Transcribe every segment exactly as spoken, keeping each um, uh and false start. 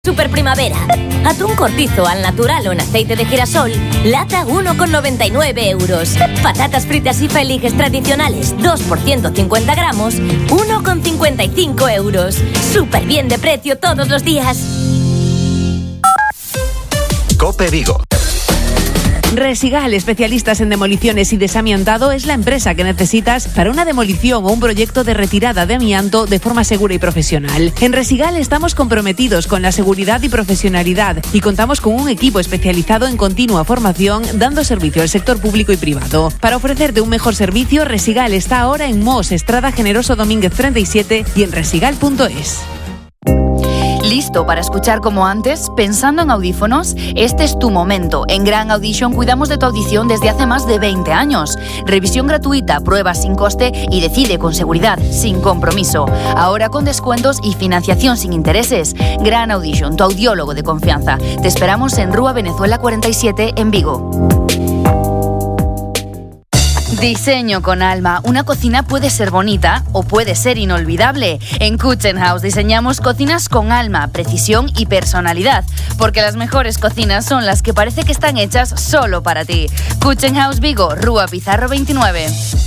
super primavera. Atún cortizo al natural o en aceite de girasol, lata uno con noventa y nueve euros. Patatas fritas y Feliges tradicionales, dos por ciento cincuenta gramos, uno con cincuenta y cinco euros. Súper bien de precio todos los días. COPE Vigo. Resigal, especialistas en demoliciones y desamiantado, es la empresa que necesitas para una demolición o un proyecto de retirada de amianto de forma segura y profesional. En Resigal estamos comprometidos con la seguridad y profesionalidad y contamos con un equipo especializado en continua formación, dando servicio al sector público y privado. Para ofrecerte un mejor servicio, Resigal está ahora en Mos, Estrada Generoso Domínguez treinta y siete y en resigal punto es. ¿Listo para escuchar como antes? ¿Pensando en audífonos? Este es tu momento. En Gran Audition cuidamos de tu audición desde hace más de veinte años. Revisión gratuita, pruebas sin coste y decide con seguridad, sin compromiso. Ahora con descuentos y financiación sin intereses. Gran Audition, tu audiólogo de confianza. Te esperamos en Rúa Venezuela cuarenta y siete en Vigo. Diseño con alma. Una cocina puede ser bonita o puede ser inolvidable. En Kitchen House diseñamos cocinas con alma, precisión y personalidad, porque las mejores cocinas son las que parece que están hechas solo para ti. Kitchen House Vigo, Rúa Pizarro veintinueve.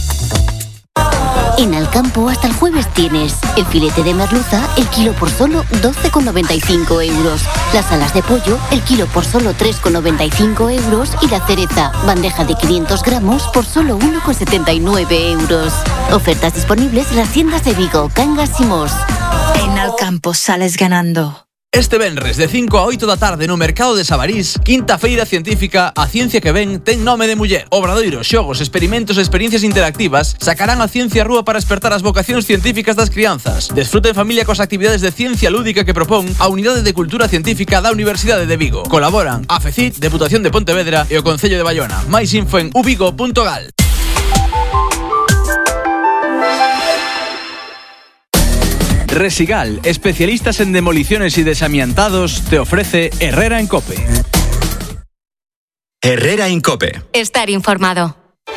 En Alcampo hasta el jueves tienes el filete de merluza, el kilo por solo doce con noventa y cinco euros. Las alas de pollo, el kilo por solo tres con noventa y cinco euros. Y la cereza, bandeja de quinientos gramos por solo uno con setenta y nueve euros. Ofertas disponibles en las tiendas de Vigo, Cangas y Mos. En Alcampo sales ganando. Este venres de cinco a oito da tarde no mercado de Sabarís, quinta feira científica A Ciencia que Ven ten nome de muller. Obradoiros, xogos, experimentos e experiencias interactivas sacarán a ciencia á rúa para despertar as vocacións científicas das crianzas. Desfruta en familia coas actividades de ciencia lúdica que propón a Unidade de Cultura Científica da Universidade de Vigo. Colaboran a FECIT, Deputación de Pontevedra e o Concello de Bayona. Máis info en uvigo punto gal. Resigal, especialistas en demoliciones y desamiantados, te ofrece Herrera en COPE. Herrera en COPE. Estar informado.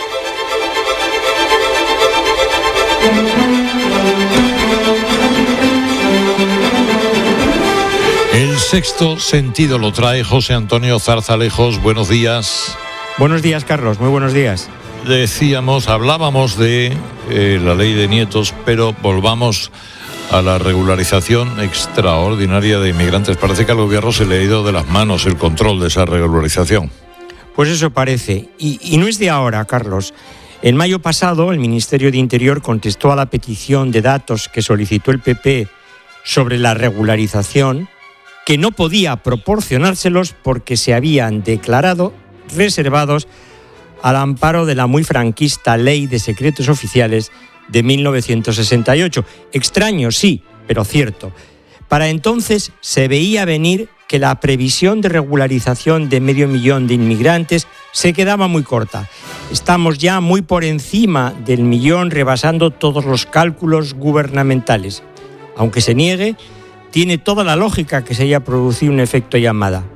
El sexto sentido lo trae José Antonio Zarzalejos. Buenos días. Buenos días, Carlos. Muy buenos días. Decíamos, hablábamos de eh, la ley de nietos, pero volvamos a la regularización extraordinaria de inmigrantes. Parece que al gobierno se le ha ido de las manos el control de esa regularización. Pues eso parece. Y, y no es de ahora, Carlos. En mayo pasado, el Ministerio de Interior contestó a la petición de datos que solicitó el P P sobre la regularización, que no podía proporcionárselos porque se habían declarado reservados al amparo de la muy franquista Ley de Secretos Oficiales de mil novecientos sesenta y ocho. Extraño, sí, pero cierto. Para entonces se veía venir que la previsión de regularización de medio millón de inmigrantes se quedaba muy corta. Estamos ya muy por encima del millón, rebasando todos los cálculos gubernamentales. Aunque se niegue, tiene toda la lógica que se haya producido un efecto llamada.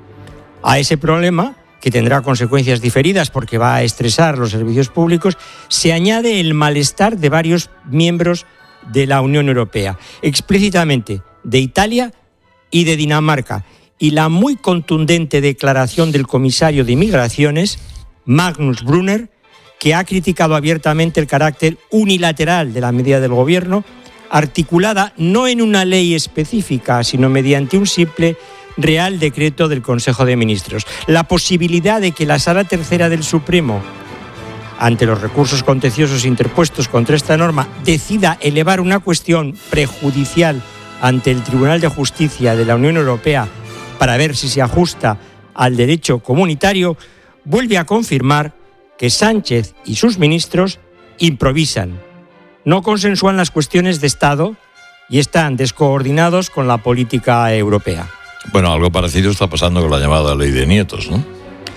A ese problema, que tendrá consecuencias diferidas porque va a estresar los servicios públicos, se añade el malestar de varios miembros de la Unión Europea, explícitamente de Italia y de Dinamarca, y la muy contundente declaración del comisario de Migraciones, Magnus Brunner, que ha criticado abiertamente el carácter unilateral de la medida del gobierno, articulada no en una ley específica, sino mediante un simple Real Decreto del Consejo de Ministros. La posibilidad de que la Sala Tercera del Supremo, ante los recursos contenciosos interpuestos contra esta norma, decida elevar una cuestión prejudicial ante el Tribunal de Justicia de la Unión Europea para ver si se ajusta al derecho comunitario, vuelve a confirmar que Sánchez y sus ministros improvisan, no consensúan las cuestiones de Estado y están descoordinados con la política europea. Bueno, algo parecido está pasando con la llamada ley de nietos, ¿no?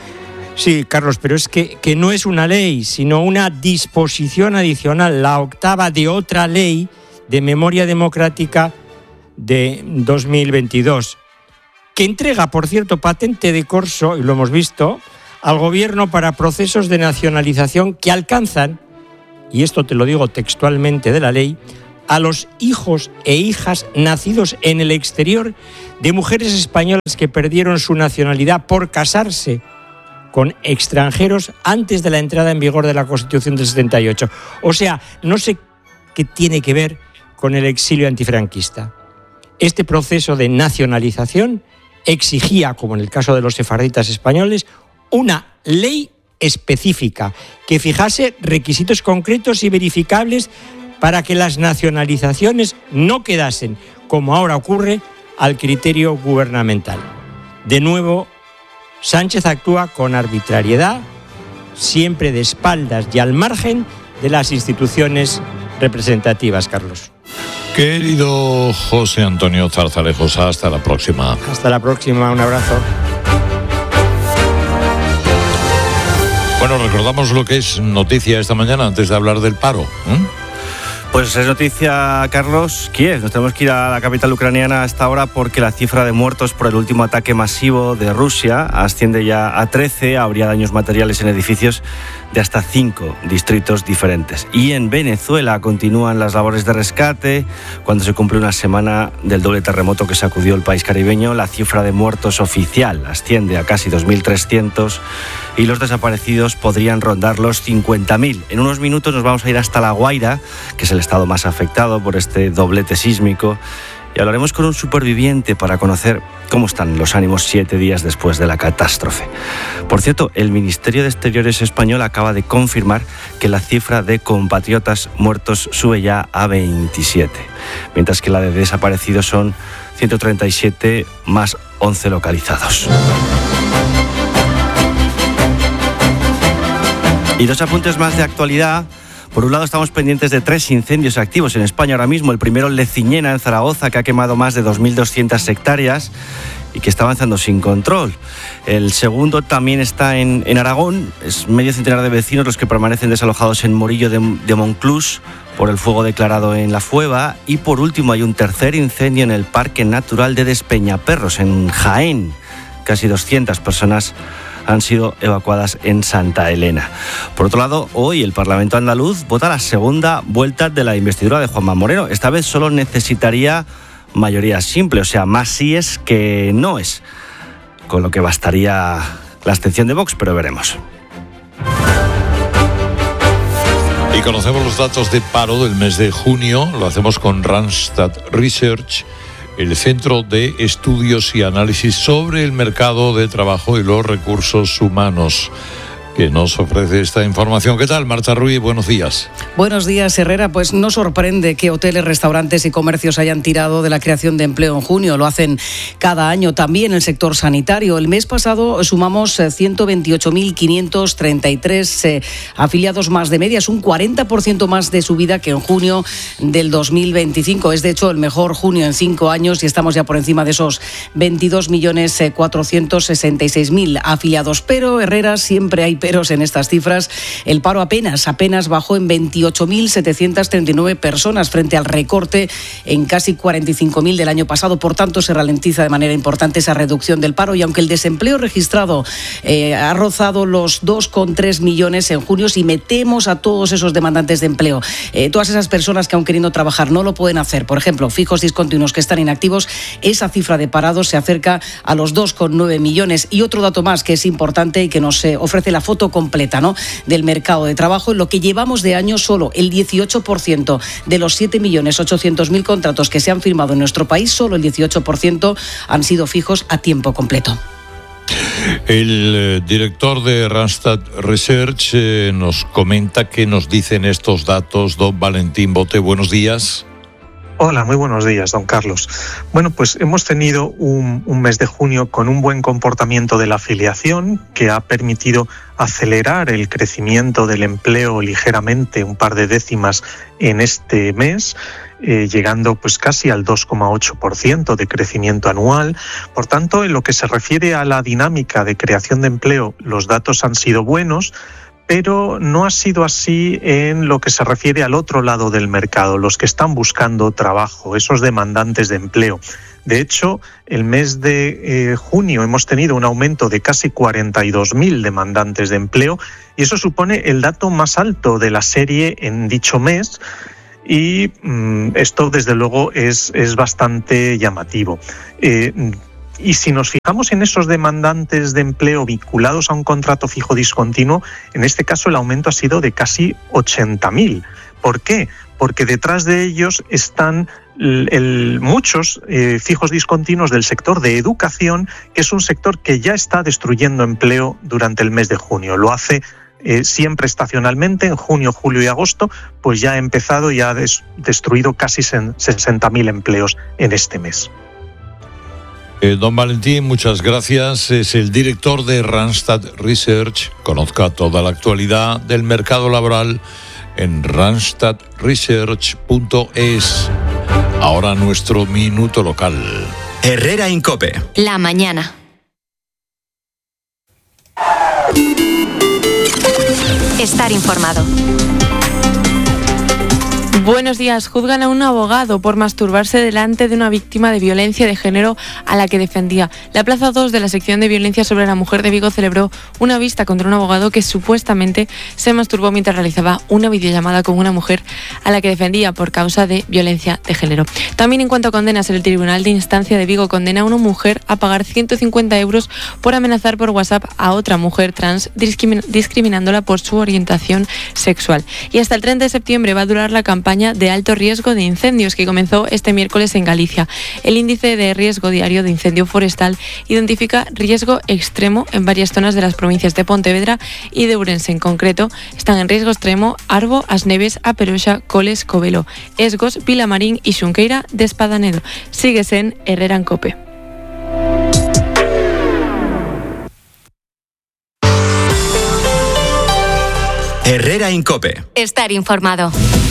Sí, Carlos, pero es que, que no es una ley, sino una disposición adicional, la octava de otra ley de memoria democrática de dos mil veintidós, que entrega, por cierto, patente de corso, y lo hemos visto, al gobierno para procesos de nacionalización que alcanzan, y esto te lo digo textualmente de la ley, a los hijos e hijas nacidos en el exterior de mujeres españolas que perdieron su nacionalidad por casarse con extranjeros antes de la entrada en vigor de la Constitución del setenta y ocho. O sea, no sé qué tiene que ver con el exilio antifranquista. Este proceso de nacionalización exigía, como en el caso de los sefarditas españoles, una ley específica que fijase requisitos concretos y verificables para que las nacionalizaciones no quedasen, como ahora ocurre, al criterio gubernamental. De nuevo, Sánchez actúa con arbitrariedad, siempre de espaldas y al margen de las instituciones representativas, Carlos. Querido José Antonio Zarzalejos, hasta la próxima. Hasta la próxima, un abrazo. Bueno, recordamos lo que es noticia esta mañana antes de hablar del paro. ¿eh? Pues es noticia, Carlos, Kiev. Nos tenemos que ir a la capital ucraniana a esta hora porque la cifra de muertos por el último ataque masivo de Rusia asciende ya a trece. Habría daños materiales en edificios de hasta cinco distritos diferentes. Y en Venezuela continúan las labores de rescate. Cuando se cumple una semana del doble terremoto que sacudió el país caribeño, la cifra de muertos oficial asciende a casi dos mil trescientos y los desaparecidos podrían rondar los cincuenta mil. En unos minutos nos vamos a ir hasta La Guaira, que es el estado más afectado por este doblete sísmico, y hablaremos con un superviviente para conocer cómo están los ánimos siete días después de la catástrofe. Por cierto, el Ministerio de Exteriores español acaba de confirmar que la cifra de compatriotas muertos sube ya a veintisiete, mientras que la de desaparecidos son ciento treinta y siete más once localizados. Y dos apuntes más de actualidad. Por un lado, estamos pendientes de tres incendios activos en España ahora mismo. El primero, Leciñena, en Zaragoza, que ha quemado más de dos mil doscientas hectáreas y que está avanzando sin control. El segundo también está en, en Aragón. Es medio centenar de vecinos los que permanecen desalojados en Morillo de, de Monclús por el fuego declarado en La Fueva. Y por último, hay un tercer incendio en el Parque Natural de Despeñaperros, en Jaén. Casi doscientas personas han sido evacuadas en Santa Elena. Por otro lado, hoy el Parlamento andaluz vota la segunda vuelta de la investidura de Juanma Moreno. Esta vez solo necesitaría mayoría simple, o sea, más síes que noes, con lo que bastaría la abstención de Vox, pero veremos. Y conocemos los datos de paro del mes de junio. Lo hacemos con Randstad Research, el Centro de Estudios y Análisis sobre el Mercado de Trabajo y los Recursos Humanos, que nos ofrece esta información. ¿Qué tal, Marta Ruiz? Buenos días. Buenos días, Herrera. Pues no sorprende que hoteles, restaurantes y comercios hayan tirado de la creación de empleo en junio. Lo hacen cada año también el sector sanitario. El mes pasado sumamos ciento veintiocho mil quinientos treinta y tres eh, afiliados más de media. Es un cuarenta por ciento más de subida que en junio del dos mil veinticinco. Es, de hecho, el mejor junio en cinco años y estamos ya por encima de esos veintidós millones cuatrocientos sesenta y seis mil afiliados. Pero, Herrera, siempre hay peros en estas cifras. El paro apenas, apenas bajó en veintiocho mil setecientos treinta y nueve personas frente al recorte en casi cuarenta y cinco mil del año pasado. Por tanto, se ralentiza de manera importante esa reducción del paro y aunque el desempleo registrado eh, ha rozado los dos coma tres millones en junio, si metemos a todos esos demandantes de empleo, eh, todas esas personas que aun queriendo trabajar no lo pueden hacer, por ejemplo, fijos discontinuos que están inactivos, esa cifra de parados se acerca a los dos coma nueve millones. Y otro dato más que es importante y que nos eh, ofrece la foto completa, ¿no?, del mercado de trabajo. En lo que llevamos de año, solo el dieciocho por ciento de los siete millones ochocientos mil contratos que se han firmado en nuestro país, solo el dieciocho por ciento han sido fijos a tiempo completo. El eh, director de Randstad Research eh, nos comenta qué nos dicen estos datos. Don Valentín Bote, buenos días. Hola, muy buenos días, don Carlos. Bueno, pues hemos tenido un, un mes de junio con un buen comportamiento de la afiliación que ha permitido acelerar el crecimiento del empleo ligeramente, un par de décimas en este mes, eh, llegando pues casi al dos coma ocho por ciento de crecimiento anual. Por tanto, en lo que se refiere a la dinámica de creación de empleo, los datos han sido buenos, pero no ha sido así en lo que se refiere al otro lado del mercado, los que están buscando trabajo, esos demandantes de empleo. De hecho, el mes de eh, junio hemos tenido un aumento de casi cuarenta y dos mil demandantes de empleo y eso supone el dato más alto de la serie en dicho mes. y mmm, esto desde luego es, es bastante llamativo. Eh, Y si nos fijamos en esos demandantes de empleo vinculados a un contrato fijo discontinuo, en este caso el aumento ha sido de casi ochenta mil. ¿Por qué? Porque detrás de ellos están el, el, muchos eh, fijos discontinuos del sector de educación, que es un sector que ya está destruyendo empleo durante el mes de junio. Lo hace eh, siempre estacionalmente, en junio, julio y agosto, pues ya ha empezado y ha des, destruido casi sesenta mil empleos en este mes. Eh, don Valentín, muchas gracias. Es el director de Randstad Research. Conozca toda la actualidad del mercado laboral en randstad research punto es. Ahora nuestro minuto local. Herrera Incope. La mañana. Estar informado. Buenos días. Juzgan a un abogado por masturbarse delante de una víctima de violencia de género a la que defendía. La Plaza dos de la sección de violencia sobre la mujer de Vigo celebró una vista contra un abogado que supuestamente se masturbó mientras realizaba una videollamada con una mujer a la que defendía por causa de violencia de género. También en cuanto a condenas, el Tribunal de Instancia de Vigo condena a una mujer a pagar ciento cincuenta euros por amenazar por WhatsApp a otra mujer trans, discrimin- discriminándola por su orientación sexual. Y hasta el treinta de septiembre va a durar la campaña de alto riesgo de incendios que comenzó este miércoles en Galicia. El índice de riesgo diario de incendio forestal identifica riesgo extremo en varias zonas de las provincias de Pontevedra y de Ourense. En concreto, están en riesgo extremo Arbo, As Neves, A Peroxa, Coles, Covelo, Esgos, Vilamarín y Xunqueira de Espadanedo. Síguese en Herrera en Cope. Herrera Incope. Estar informado.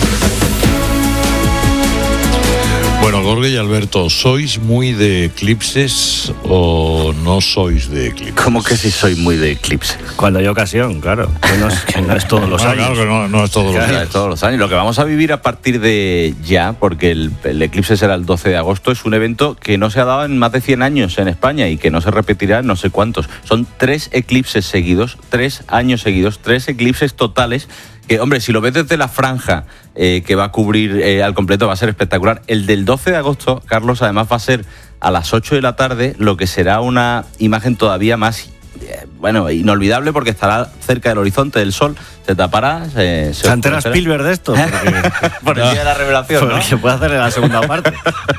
Bueno, Gorge y Alberto, ¿sois muy de eclipses o no sois de eclipses? ¿Cómo que si soy muy de eclipse? Cuando hay ocasión, claro. Que no es, que no es todos los Ah, años. claro que no, no es todos los Claro, años. es todos los años. Lo que vamos a vivir a partir de ya, porque el, el eclipse será el doce de agosto, es un evento que no se ha dado en más de cien años en España y que no se repetirá en no sé cuántos. Son tres eclipses seguidos, tres años seguidos, tres eclipses totales. Que, hombre, si lo ves desde la franja eh, que va a cubrir eh, al completo, va a ser espectacular. El del doce de agosto, Carlos, además va a ser a las ocho de la tarde, lo que será una imagen todavía más, eh, bueno, inolvidable, porque estará cerca del horizonte del sol, se tapará. Se, se, ¿Se entera Spielberg de esto? Porque, por el día de la revelación, ¿no? Porque puede hacer en la segunda parte.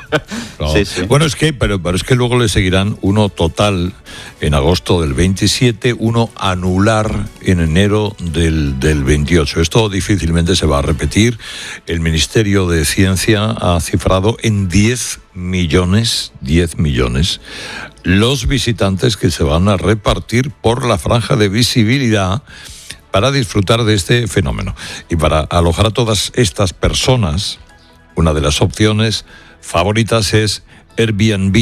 No. Sí, sí. Bueno, es que, pero, pero es que luego le seguirán uno total en agosto del veintisiete, uno anular en enero del, del veintiocho. Esto difícilmente se va a repetir. El Ministerio de Ciencia ha cifrado en diez millones, diez millones, los visitantes que se van a repartir por la franja de visibilidad para disfrutar de este fenómeno. Y para alojar a todas estas personas, una de las opciones favoritas es Airbnb.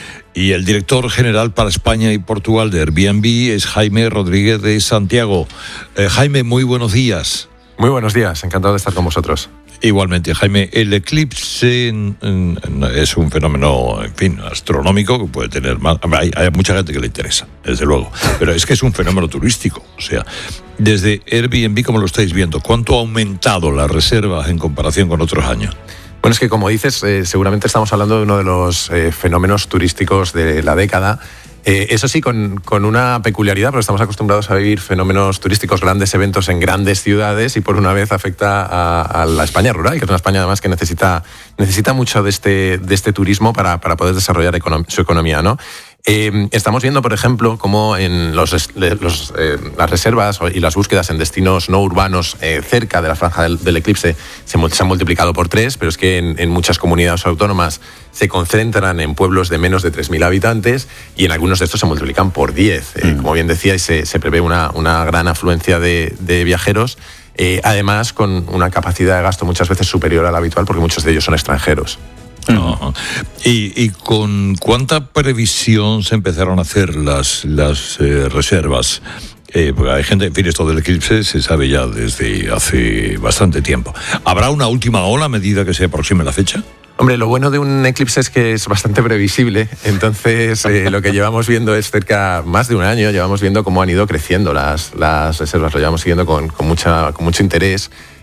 Y el director general para España y Portugal de Airbnb es Jaime Rodríguez de Santiago. Eh, Jaime, muy buenos días. Muy buenos días, encantado de estar con vosotros. Igualmente, Jaime, el eclipse en, en, en, es un fenómeno, en fin, astronómico que puede tener más. Hay, hay mucha gente que le interesa, desde luego, pero es que es un fenómeno turístico. O sea, desde Airbnb, ¿cómo lo estáis viendo? ¿Cuánto ha aumentado las reservas en comparación con otros años? Bueno, es que como dices, eh, seguramente estamos hablando de uno de los eh, fenómenos turísticos de la década. Eh, eso sí, con, con una peculiaridad, porque estamos acostumbrados a vivir fenómenos turísticos, grandes eventos en grandes ciudades, y por una vez afecta a, a la España rural, que es una España además que necesita, necesita mucho de este, de este turismo para, para poder desarrollar econom- su economía, ¿no? Eh, estamos viendo, por ejemplo, cómo en los, los, eh, las reservas y las búsquedas en destinos no urbanos eh, cerca de la franja del, del eclipse se, se han multiplicado por tres, pero es que en, en muchas comunidades autónomas se concentran en pueblos de menos de tres mil habitantes y en algunos de estos se multiplican por diez. Eh, mm. Como bien decíais, se, se prevé una, una gran afluencia de, de viajeros, eh, además con una capacidad de gasto muchas veces superior a la habitual, porque muchos de ellos son extranjeros. Uh-huh. ¿Y, ¿Y con cuánta previsión se empezaron a hacer las, las eh, reservas? Eh, porque hay gente, en fin, esto del eclipse se sabe ya desde hace bastante tiempo. ¿Habrá una última ola a medida que se aproxime la fecha? Hombre, lo bueno de un eclipse es que es bastante previsible, entonces eh, lo que llevamos viendo es cerca, más de un año, llevamos viendo cómo han ido creciendo las, las reservas, lo llevamos siguiendo con, con, mucha, con mucho interés.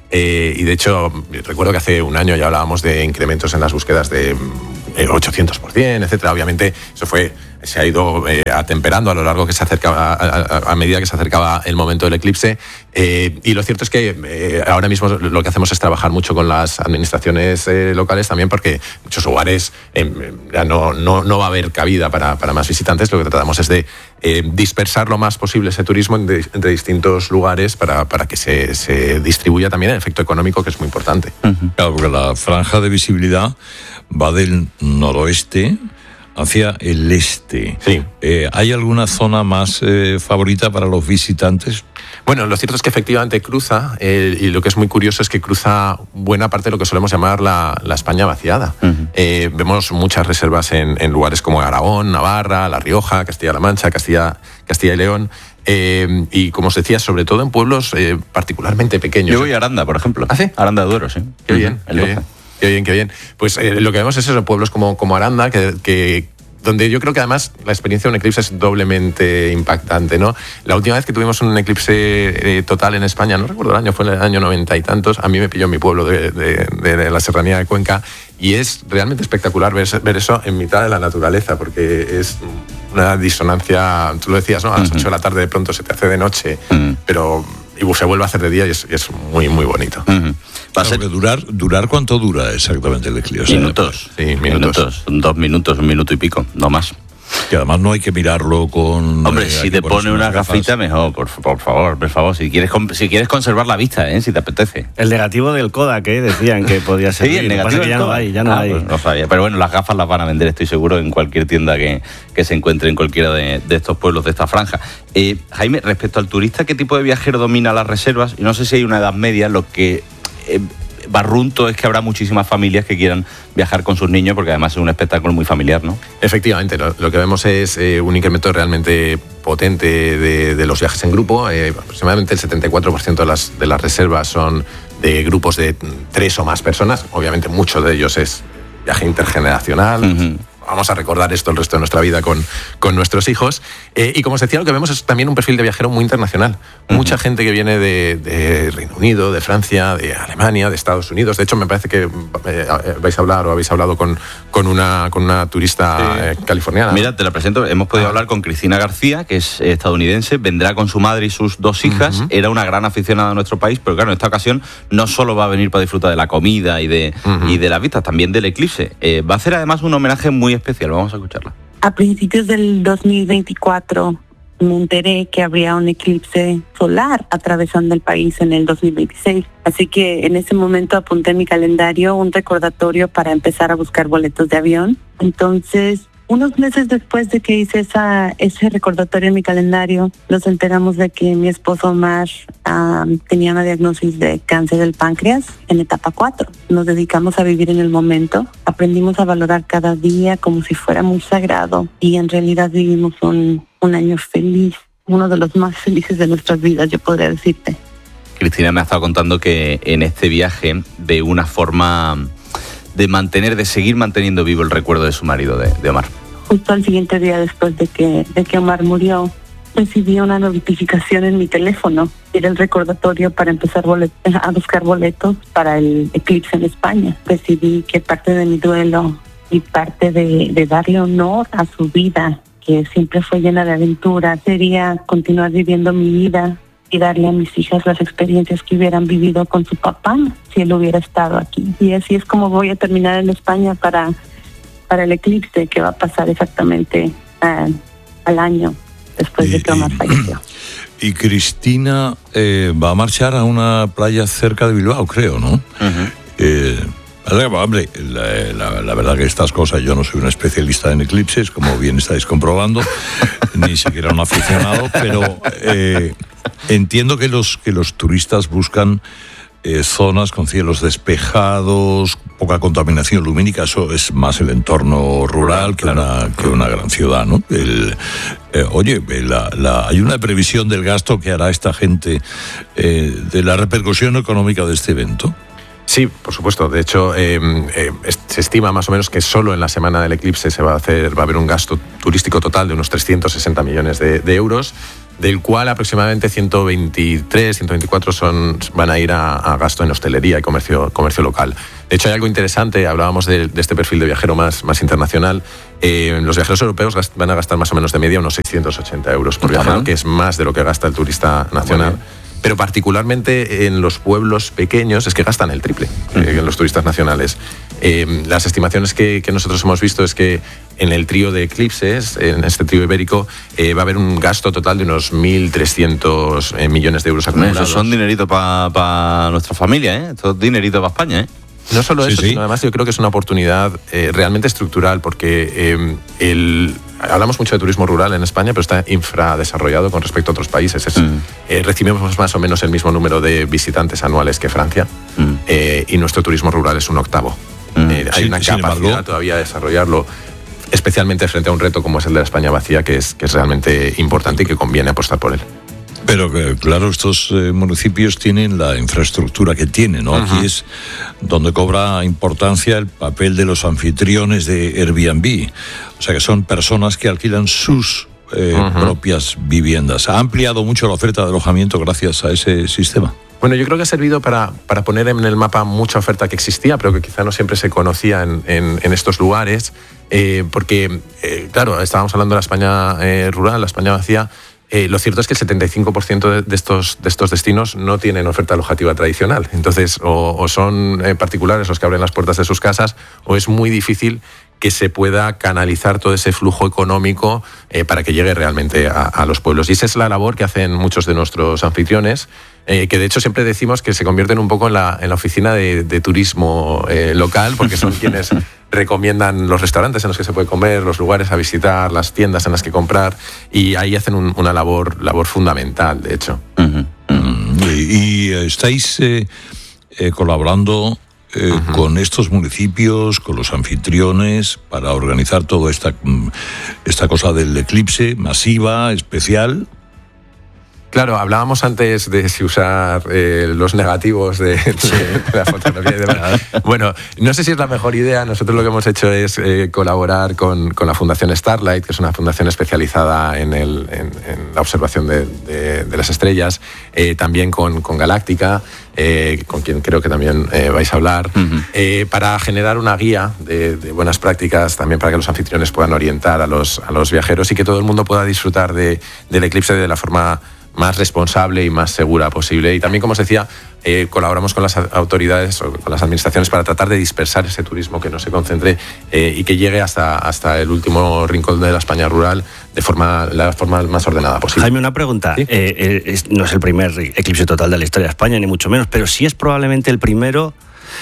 Eh, y de hecho, recuerdo que hace un año ya hablábamos de incrementos en las búsquedas de eh, ochocientos por ciento, etcétera. Obviamente, eso fue se ha ido eh, atemperando a lo largo que se acercaba, a, a, a medida que se acercaba el momento del eclipse. Eh, y lo cierto es que eh, ahora mismo lo que hacemos es trabajar mucho con las administraciones eh, locales también, porque en muchos lugares eh, ya no, no, no va a haber cabida para, para más visitantes. Lo que tratamos es de eh, dispersar lo más posible ese turismo entre, entre distintos lugares para, para que se, se distribuya también el efecto económico, que es muy importante. Uh-huh. Claro, porque la franja de visibilidad va del noroeste hacia el este. Sí. Eh, ¿Hay alguna zona más eh, favorita para los visitantes? Bueno, lo cierto es que efectivamente cruza, eh, y lo que es muy curioso es que cruza buena parte de lo que solemos llamar la, la España vaciada. Uh-huh. Eh, vemos muchas reservas en, en lugares como Aragón, Navarra, La Rioja, Castilla-La Mancha, Castilla, Castilla y León. Eh, y como os decía, sobre todo en pueblos eh, particularmente pequeños. Yo voy a Aranda, por ejemplo. ¿Ah, sí? Aranda de Duero, sí. Qué bien, uh-huh. qué bien. Qué bien, qué bien. Pues eh, lo que vemos es eso, pueblos como, como Aranda, que, que, donde yo creo que además la experiencia de un eclipse es doblemente impactante, ¿no? La última vez que tuvimos un eclipse eh, total en España, no recuerdo el año, fue en el año noventa y tantos, a mí me pilló en mi pueblo de, de, de, de la serranía de Cuenca, y es realmente espectacular ver, ver eso en mitad de la naturaleza, porque es una disonancia, tú lo decías, ¿no? A las ocho uh-huh. de la tarde de pronto se te hace de noche, uh-huh. pero y se vuelve a hacer de día y es, y es muy, muy bonito. Uh-huh. Va a ser que durar, durar ¿cuánto dura exactamente el eclipse? Minutos. Sí, minutos. minutos. Dos minutos, un minuto y pico, no más. Que además no hay que mirarlo con... Hombre, eh, si te pone una gafita, mejor, por, por favor, por favor. Si quieres, si quieres conservar la vista, ¿eh? Si te apetece. El negativo del Kodak, ¿eh? Decían que podía ser. Sí, el negativo que ya no hay, ya no ah, hay. Pues no sabía. Pero bueno, las gafas las van a vender, estoy seguro, en cualquier tienda que, que se encuentre en cualquiera de, de estos pueblos de esta franja. Eh, Jaime, respecto al turista, ¿qué tipo de viajero domina las reservas? Y no sé si hay una edad media, lo que... Eh, barrunto es que habrá muchísimas familias que quieran viajar con sus niños, porque además es un espectáculo muy familiar, ¿no? Efectivamente, lo, lo que vemos es eh, un incremento realmente potente de, de los viajes en grupo. Eh, aproximadamente el setenta y cuatro por ciento de las, de las reservas son de grupos de tres o más personas. Obviamente mucho de ellos es viaje intergeneracional. Uh-huh. Vamos a recordar esto el resto de nuestra vida con, con nuestros hijos. Eh, y como os decía, lo que vemos es también un perfil de viajero muy internacional. Uh-huh. Mucha gente que viene de, de Reino Unido, de Francia, de Alemania, de Estados Unidos. De hecho, me parece que eh, vais a hablar o habéis hablado con, con, una, con una turista sí. eh, californiana. Mira, te la presento. Hemos podido ah. hablar con Cristina García, que es estadounidense. Vendrá con su madre y sus dos hijas. Uh-huh. Era una gran aficionada a nuestro país, pero claro, en esta ocasión no solo va a venir para disfrutar de la comida y de, uh-huh. y de las vistas, también del eclipse. Eh, va a hacer además un homenaje muy especial. Vamos a escucharla. A principios del dos mil veinticuatro me enteré que habría un eclipse solar atravesando el país en el dos mil veintiséis. Así que en ese momento apunté en mi calendario un recordatorio para empezar a buscar boletos de avión. Entonces, unos meses después de que hice esa, ese recordatorio en mi calendario, nos enteramos de que mi esposo Omar um, tenía una diagnosis de cáncer del páncreas en etapa cuatro. Nos dedicamos a vivir en el momento, aprendimos a valorar cada día como si fuera muy sagrado y en realidad vivimos un, un año feliz, uno de los más felices de nuestras vidas, yo podría decirte. Cristina me ha estado contando que en este viaje de una forma de mantener, de seguir manteniendo vivo el recuerdo de su marido, de, de Omar. Justo al siguiente día después de que, de que Omar murió, recibí una notificación en mi teléfono. Era el recordatorio para empezar bolet- a buscar boletos para el eclipse en España. Decidí que parte de mi duelo y parte de, de darle honor a su vida, que siempre fue llena de aventuras, sería continuar viviendo mi vida y darle a mis hijas las experiencias que hubieran vivido con su papá si él hubiera estado aquí. Y así es como voy a terminar en España para, para el eclipse, que va a pasar exactamente uh, al año después y, de que Omar falleció. Y Cristina eh, va a marchar a una playa cerca de Bilbao, creo, ¿no? Uh-huh. Eh, hombre, la, la, la verdad que estas cosas, yo no soy un especialista en eclipses, como bien estáis comprobando, ni siquiera un aficionado, pero eh, entiendo que los, que los turistas buscan eh, zonas con cielos despejados, poca contaminación lumínica. Eso es más el entorno rural que una, que una gran ciudad, ¿no? El, eh, oye, la, la, hay una previsión del gasto que hará esta gente, eh, de la repercusión económica de este evento. Sí, por supuesto. De hecho, eh, eh, se estima más o menos que solo en la semana del eclipse se va a hacer, va a haber un gasto turístico total de unos trescientos sesenta millones de, de euros. del cual aproximadamente ciento veintitrés, ciento veinticuatro son, van a ir a, a gasto en hostelería y comercio, comercio local. De hecho, hay algo interesante, hablábamos de, de este perfil de viajero más, más internacional. Eh, los viajeros europeos gast, van a gastar más o menos de media unos seiscientos ochenta euros por viajero, que es más de lo que gasta el turista nacional. Pero particularmente en los pueblos pequeños es que gastan el triple eh, en los turistas nacionales. Eh, las estimaciones que, que nosotros hemos visto es que en el trío de eclipses, en este trío ibérico, eh, va a haber un gasto total de unos mil trescientos eh, millones de euros acumulados. Eso son dinerito para pa nuestra familia, ¿eh? Esto es dinerito para España, ¿eh? No solo Sí, eso, sí. sino además yo creo que es una oportunidad eh, realmente estructural, porque eh, el, hablamos mucho de turismo rural en España, pero está infradesarrollado con respecto a otros países. Es, mm. eh, recibimos más o menos el mismo número de visitantes anuales que Francia, mm. eh, y nuestro turismo rural es un octavo. Mm. Eh, hay sí, una sin capacidad embargo, todavía de desarrollarlo, especialmente frente a un reto como es el de la España vacía, que es, que es realmente importante y que conviene apostar por él. Pero que, claro, estos eh, municipios tienen la infraestructura que tienen, ¿no? Uh-huh. Aquí es donde cobra importancia el papel de los anfitriones de Airbnb. O sea, que son personas que alquilan sus eh, uh-huh. propias viviendas. ¿Ha ampliado mucho la oferta de alojamiento gracias a ese sistema? Bueno, yo creo que ha servido para, para poner en el mapa mucha oferta que existía, pero que quizá no siempre se conocía en, en, en estos lugares, eh, porque, eh, claro, estábamos hablando de la España eh, rural, la España vacía. Eh, lo cierto es que el setenta y cinco por ciento de, de, estos, de estos destinos no tienen oferta alojativa tradicional. Entonces, o, o son eh, particulares los que abren las puertas de sus casas, o es muy difícil que se pueda canalizar todo ese flujo económico eh, para que llegue realmente a, a los pueblos. Y esa es la labor que hacen muchos de nuestros anfitriones, eh, que de hecho siempre decimos que se convierten un poco en la, en la oficina de, de turismo eh, local, porque son quienes recomiendan los restaurantes en los que se puede comer, los lugares a visitar, las tiendas en las que comprar, y ahí hacen un, una labor, labor fundamental, de hecho. Uh-huh. Uh-huh. Y, y estáis eh, eh, colaborando eh, uh-huh. con estos municipios, con los anfitriones, para organizar toda esta, esta cosa del eclipse masiva, especial. Claro, hablábamos antes de si usar eh, los negativos de, de, de la fotografía y demás. Bueno, no sé si es la mejor idea. Nosotros lo que hemos hecho es eh, colaborar con, con la Fundación Starlight, que es una fundación especializada en, el, en, en la observación de, de, de las estrellas, eh, también con, con Galáctica, eh, con quien creo que también eh, vais a hablar, uh-huh. eh, para generar una guía de, de buenas prácticas, también para que los anfitriones puedan orientar a los, a los viajeros y que todo el mundo pueda disfrutar de, del eclipse de la forma más responsable y más segura posible. Y también, como os decía, eh, colaboramos con las autoridades o con las administraciones para tratar de dispersar ese turismo, que no se concentre eh, y que llegue hasta, hasta el último rincón de la España rural de forma, la forma más ordenada posible. Jaime, una pregunta. ¿Sí? Eh, eh, es, no es el primer eclipse total de la historia de España, ni mucho menos, pero sí es probablemente el primero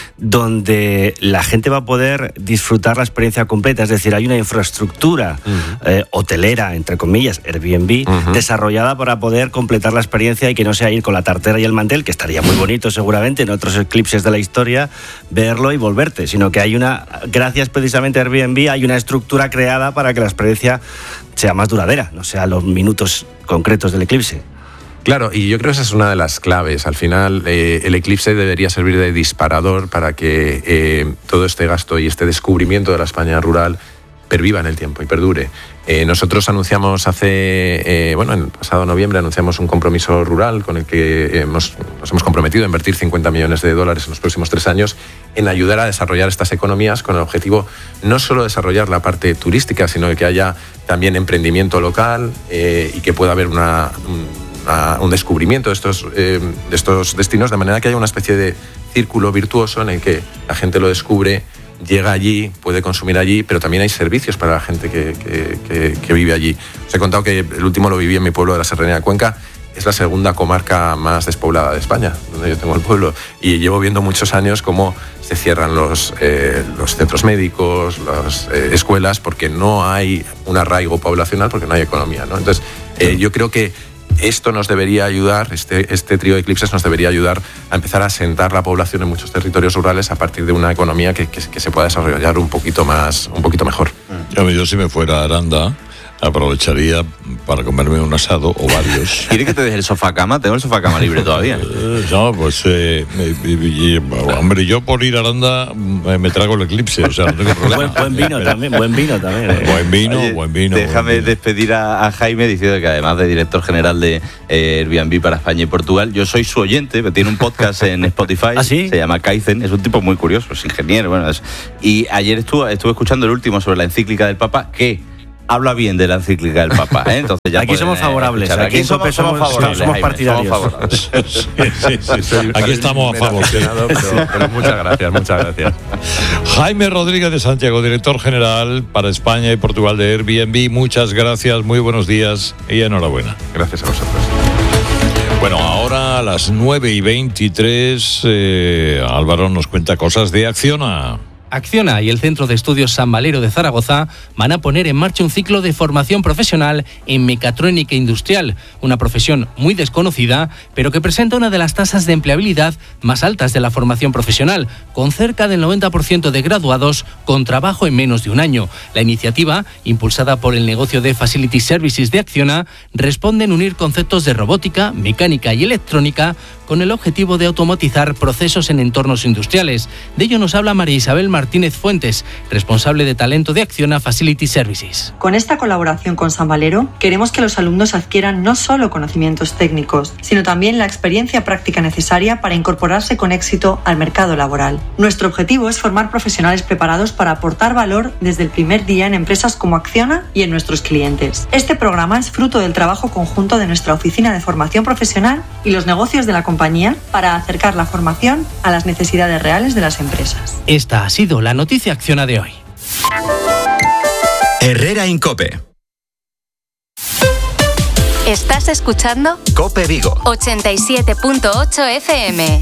donde la gente va a poder disfrutar la experiencia completa, es decir, hay una infraestructura uh-huh. eh, hotelera, entre comillas, Airbnb, uh-huh. desarrollada para poder completar la experiencia y que no sea ir con la tartera y el mantel, que estaría muy bonito seguramente en otros eclipses de la historia, verlo y volverte, sino que hay una, gracias precisamente a Airbnb, hay una estructura creada para que la experiencia sea más duradera, no sea los minutos concretos del eclipse. Claro, y yo creo que esa es una de las claves. Al final, eh, el eclipse debería servir de disparador para que eh, todo este gasto y este descubrimiento de la España rural perviva en el tiempo y perdure. Eh, nosotros anunciamos hace, eh, bueno, en el pasado noviembre anunciamos un compromiso rural con el que hemos, nos hemos comprometido a invertir cincuenta millones de dólares en los próximos tres años en ayudar a desarrollar estas economías con el objetivo no solo de desarrollar la parte turística, sino de que haya también emprendimiento local eh, y que pueda haber una... Un, A un descubrimiento de estos, eh, de estos destinos, de manera que haya una especie de círculo virtuoso en el que la gente lo descubre, llega allí, puede consumir allí, pero también hay servicios para la gente que, que, que, que vive allí. Os he contado que el último lo viví en mi pueblo de la Serranía de Cuenca. Es la segunda comarca más despoblada de España, donde yo tengo el pueblo, y llevo viendo muchos años cómo se cierran los, eh, los centros médicos, las eh, escuelas, porque no hay un arraigo poblacional, porque no hay economía, ¿no? Entonces, eh, yo creo que esto nos debería ayudar, este, este trío de eclipses nos debería ayudar a empezar a asentar la población en muchos territorios rurales a partir de una economía que, que, que se pueda desarrollar un poquito más, un poquito mejor. Yo si me fuera a Aranda, aprovecharía para comerme un asado o varios. ¿Quiere que te deje el sofá cama? Tengo el sofá cama libre todavía. Eh, no, pues, eh, y, y, y, hombre, yo por ir a Aranda me, me trago el eclipse, o sea, no tengo problema. Buen, buen vino también, buen vino también. ¿eh? Buen vino, Oye, buen vino. Déjame buen vino. despedir a, a Jaime diciendo que además de director general de eh, Airbnb para España y Portugal, yo soy su oyente, tiene un podcast en Spotify, ¿Ah, sí? Se llama Kaizen, es un tipo muy curioso, es ingeniero, bueno, es, y ayer estuve, estuve escuchando el último sobre la encíclica del Papa, que habla bien de la encíclica del Papa, ¿eh? Entonces ya aquí somos favorables, aquí, aquí somos, somos favorables, somos Jaime, partidarios. somos favorables. Sí, sí, sí, sí. Aquí estamos a favor. Sí. Pero, pero muchas gracias, muchas gracias. Jaime Rodríguez de Santiago, director general para España y Portugal de Airbnb, muchas gracias, muy buenos días y enhorabuena. Gracias a vosotros. Bueno, ahora a las nueve y veintitrés, eh, Álvaro nos cuenta cosas de Acciona. Acciona y el Centro de Estudios San Valero de Zaragoza van a poner en marcha un ciclo de formación profesional en mecatrónica industrial, una profesión muy desconocida, pero que presenta una de las tasas de empleabilidad más altas de la formación profesional, con cerca del noventa por ciento de graduados con trabajo en menos de un año. La iniciativa, impulsada por el negocio de Facility Services de Acciona, responde en unir conceptos de robótica, mecánica y electrónica con el objetivo de automatizar procesos en entornos industriales. De ello nos habla María Isabel Martínez Fuentes, responsable de talento de Acciona Facility Services. Con esta colaboración con San Valero, queremos que los alumnos adquieran no solo conocimientos técnicos, sino también la experiencia práctica necesaria para incorporarse con éxito al mercado laboral. Nuestro objetivo es formar profesionales preparados para aportar valor desde el primer día en empresas como Acciona y en nuestros clientes. Este programa es fruto del trabajo conjunto de nuestra Oficina de Formación Profesional y los negocios de la compañía para acercar la formación a las necesidades reales de las empresas. Esta ha sido la noticia Acciona de hoy. Herrera Incope. ¿Estás escuchando? Cope Vigo. ochenta y siete punto ocho F M.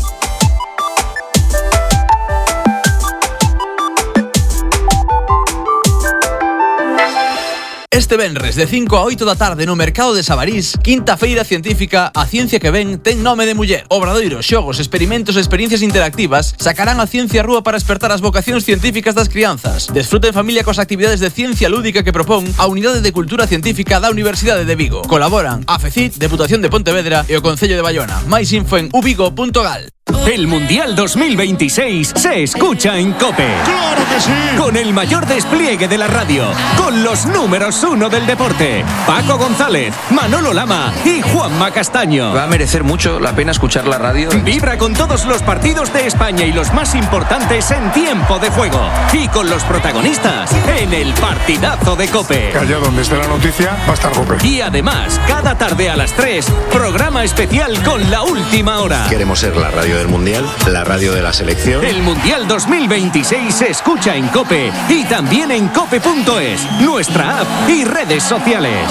Este venres de cinco a oito da tarde no mercado de Sabarís, quinta feira científica A Ciencia que Ven ten nome de muller. Obradoiros, xogos, experimentos e experiencias interactivas sacarán a ciencia á rúa para espertar as vocacións científicas das crianzas. Desfruta en familia coas actividades de ciencia lúdica que propón a Unidade de Cultura Científica da Universidade de Vigo. Colaboran a FECIT, Deputación de Pontevedra e o Concello de Bayona. Máis info en uvigo punto gal. El Mundial dos mil veintiséis se escucha en COPE. ¡Claro que sí! Con el mayor despliegue de la radio, con los números uno del deporte, Paco González, Manolo Lama y Juanma Castaño. Va a merecer mucho la pena escuchar la radio. Vibra con todos los partidos de España y los más importantes en tiempo de juego. Y con los protagonistas en el partidazo de COPE. Que allá donde esté la noticia va a estar COPE. Y además, cada tarde a las tres, programa especial con la última hora. Queremos ser la radio del Mundial, la radio de la selección. El Mundial dos mil veintiséis se escucha en COPE y también en cope punto es, nuestra app y redes sociales.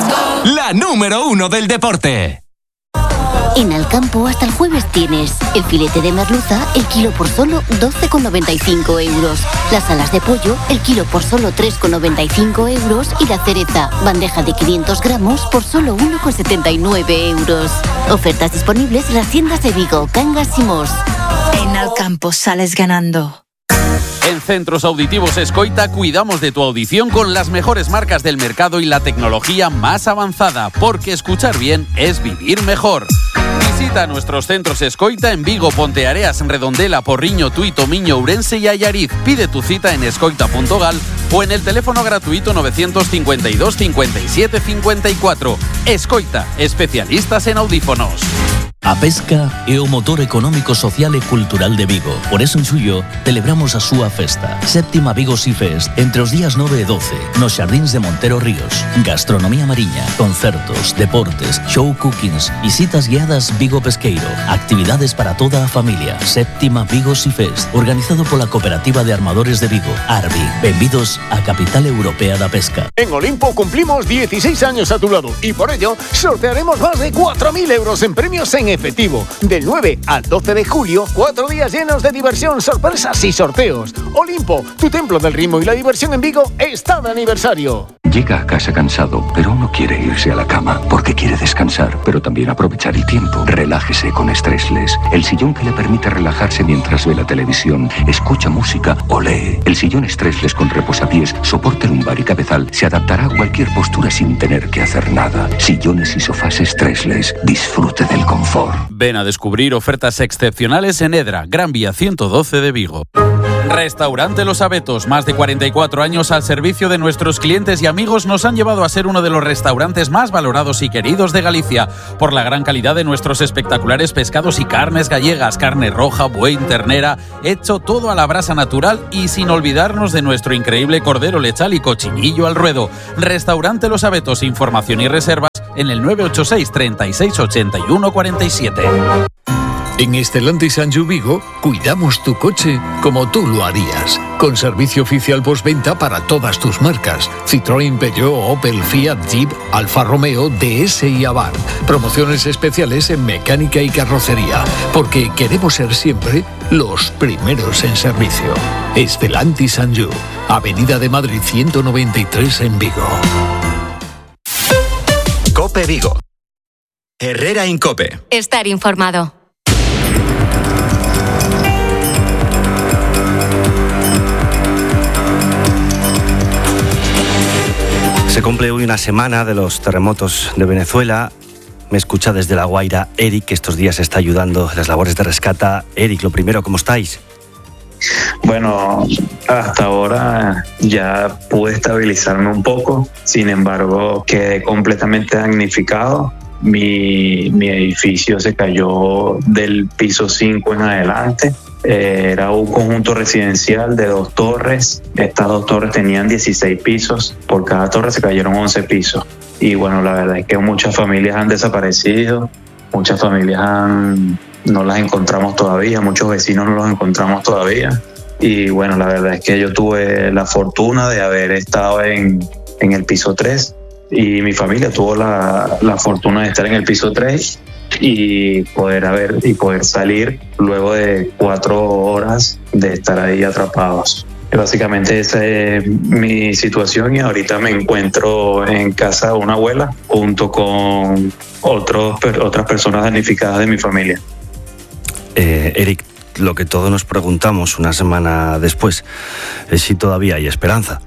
La número uno del deporte. En Alcampo hasta el jueves tienes el filete de merluza, el kilo por solo doce con noventa y cinco euros. Las alas de pollo, el kilo por solo tres con noventa y cinco euros. Y la cereza, bandeja de quinientos gramos por solo uno con setenta y nueve euros. Ofertas disponibles en las tiendas de Vigo, Cangas y Mos. En Alcampo sales ganando. En Centros Auditivos Escoita cuidamos de tu audición con las mejores marcas del mercado y la tecnología más avanzada, porque escuchar bien es vivir mejor. Visita nuestros centros Escoita en Vigo, Ponteareas, Redondela, Porriño, Tui, Tomiño, Ourense y Allariz. Pide tu cita en escoita punto gal o en el teléfono gratuito novecientos cincuenta y dos cincuenta y siete cincuenta y cuatro. Escoita, especialistas en audífonos. A pesca é o motor económico, social e cultural de Vigo. Por eso en xullo celebramos a súa festa. Séptima Vigo Sea Fest entre os días nove e doce nos Xardíns de Montero Ríos. Gastronomía mariña, concertos, deportes, show cookings, visitas guiadas Vigo Pesqueiro, actividades para toda a familia. Séptima Vigo Sea Fest, organizado pola Cooperativa de Armadores de Vigo, Arbi. Benvidos á capital europea da pesca. En Olimpo cumplimos dieciséis años a tu lado y por ello sortearemos más de cuatro mil euros en premios en efectivo. Del nueve al doce de julio, cuatro días llenos de diversión, sorpresas y sorteos. Olimpo, tu templo del ritmo y la diversión en Vigo, está de aniversario. Llega a casa cansado, pero no quiere irse a la cama porque quiere descansar, pero también aprovechar el tiempo. Relájese con Stressless, el sillón que le permite relajarse mientras ve la televisión, escucha música o lee. El sillón Stressless con reposapiés, soporte lumbar y cabezal se adaptará a cualquier postura sin tener que hacer nada. Sillones y sofás Stressless. Disfrute del confort. Ven a descubrir ofertas excepcionales en Edra, Gran Vía ciento doce de Vigo. Restaurante Los Abetos, más de cuarenta y cuatro años al servicio de nuestros clientes y amigos, nos han llevado a ser uno de los restaurantes más valorados y queridos de Galicia, por la gran calidad de nuestros espectaculares pescados y carnes gallegas, carne roja, buey, ternera, hecho todo a la brasa natural y sin olvidarnos de nuestro increíble cordero lechal y cochinillo al ruedo. Restaurante Los Abetos, información y reservas en el nueve ocho seis, treinta y seis, ochenta y uno, cuarenta y siete. En Stellantis Anjou Vigo cuidamos tu coche como tú lo harías. Con servicio oficial postventa para todas tus marcas. Citroën, Peugeot, Opel, Fiat, Jeep, Alfa Romeo, D S y Abarth. Promociones especiales en mecánica y carrocería. Porque queremos ser siempre los primeros en servicio. Stellantis Anjou, Avenida de Madrid ciento noventa y tres en Vigo. COPE Vigo. Herrera Incope. Estar informado. Se cumple hoy una semana de los terremotos de Venezuela. Me escucha desde La Guaira Eric, que estos días está ayudando en las labores de rescate. Eric, lo primero, ¿cómo estáis? Bueno, hasta ahora ya pude estabilizarme un poco, sin embargo quedé completamente damnificado. Mi, mi edificio se cayó del piso cinco en adelante. Eh, era un conjunto residencial de dos torres. Estas dos torres tenían dieciséis pisos. Por cada torre se cayeron once pisos. Y bueno, la verdad es que muchas familias han desaparecido. Muchas familias han, no las encontramos todavía. Muchos vecinos no los encontramos todavía. Y bueno, la verdad es que yo tuve la fortuna de haber estado en, en el piso tres. Y mi familia tuvo la, la fortuna de estar en el piso tres y poder haber y poder salir luego de cuatro horas de estar ahí atrapados. Y básicamente esa es mi situación y ahorita me encuentro en casa de una abuela junto con otros, otras personas damnificadas de mi familia. Eh, Eric, lo que todos nos preguntamos una semana después es si todavía hay esperanza.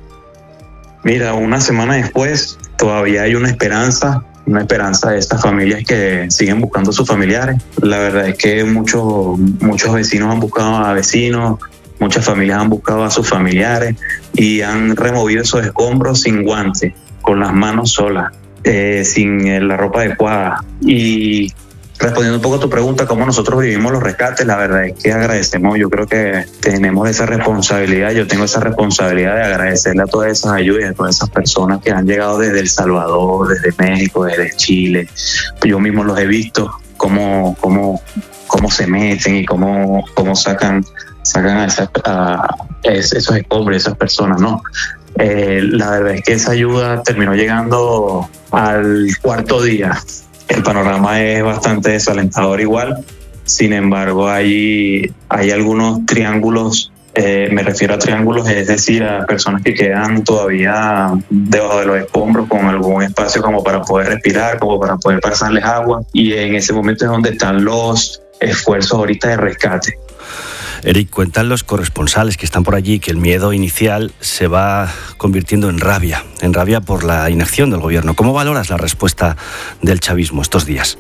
Mira, una semana después todavía hay una esperanza, una esperanza de estas familias que siguen buscando a sus familiares. La verdad es que muchos, muchos vecinos han buscado a vecinos, muchas familias han buscado a sus familiares y han removido esos escombros sin guantes, con las manos solas, eh, sin la ropa adecuada. Y respondiendo un poco a tu pregunta, cómo nosotros vivimos los rescates, la verdad es que agradecemos, yo creo que tenemos esa responsabilidad, yo tengo esa responsabilidad de agradecerle a todas esas ayudas, a todas esas personas que han llegado desde El Salvador, desde México, desde Chile. Yo mismo los he visto, cómo, cómo, cómo se meten y cómo, cómo sacan, sacan a, esa, a esos escombros, esas personas, ¿no? Eh, la verdad es que esa ayuda terminó llegando al cuarto día. El panorama es bastante desalentador igual, sin embargo hay, hay algunos triángulos, eh, me refiero a triángulos, es decir, a personas que quedan todavía debajo de los escombros con algún espacio como para poder respirar, como para poder pasarles agua, y en ese momento es donde están los esfuerzos ahorita de rescate. Eric, cuentan los corresponsales que están por allí que el miedo inicial se va convirtiendo en rabia, en rabia por la inacción del gobierno. ¿Cómo valoras la respuesta del chavismo estos días?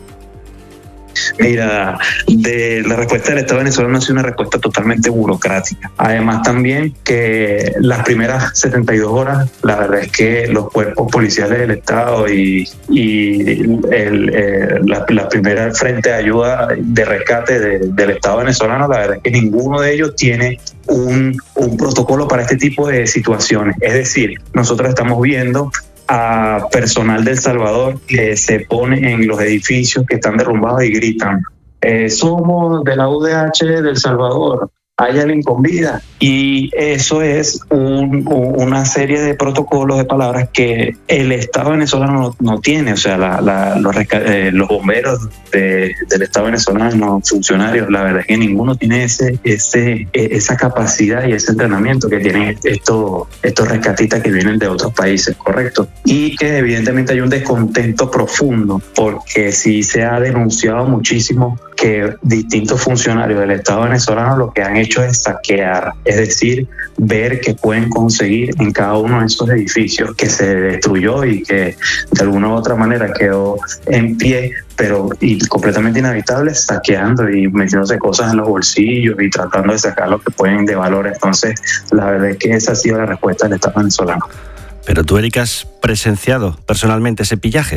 Mira, de la respuesta del Estado venezolano ha sido una respuesta totalmente burocrática. Además también que las primeras setenta y dos horas, la verdad es que los cuerpos policiales del Estado y, y el, eh, la, la primera frente de ayuda de rescate de, del Estado venezolano, la verdad es que ninguno de ellos tiene un, un protocolo para este tipo de situaciones. Es decir, nosotros estamos viendo a personal del Salvador que se pone en los edificios que están derrumbados y gritan, eh, somos de la U D H del Salvador, hay alguien con vida. Y eso es un, una serie de protocolos, de palabras que el Estado venezolano no, no tiene. O sea, la, la, los, eh, los bomberos de, del Estado venezolano, funcionarios, la verdad es que ninguno tiene ese, ese, esa capacidad y ese entrenamiento que tienen estos, estos rescatistas que vienen de otros países, ¿correcto? Y que evidentemente hay un descontento profundo, porque sí se ha denunciado muchísimo que distintos funcionarios del Estado venezolano lo que han hecho es saquear, es decir, ver qué pueden conseguir en cada uno de esos edificios que se destruyó y que de alguna u otra manera quedó en pie, pero y completamente inhabitable, saqueando y metiéndose cosas en los bolsillos y tratando de sacar lo que pueden de valor. Entonces, la verdad es que esa ha sido la respuesta del Estado venezolano. Pero tú, Eric, ¿has presenciado personalmente ese pillaje?